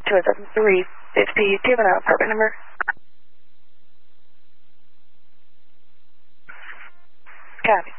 27350. Do you have an apartment number? Copy.